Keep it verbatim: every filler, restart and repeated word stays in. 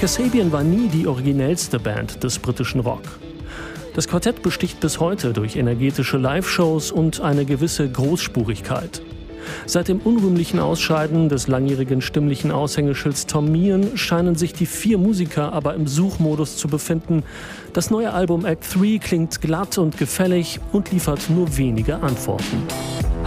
Kasabian war nie die originellste Band des britischen Rock. Das Quartett besticht bis heute durch energetische Live-Shows und eine gewisse Großspurigkeit. Seit dem unrühmlichen Ausscheiden des langjährigen stimmlichen Aushängeschilds Tom Meehan scheinen sich die vier Musiker aber im Suchmodus zu befinden. Das neue Album Act drei klingt glatt und gefällig und liefert nur wenige Antworten.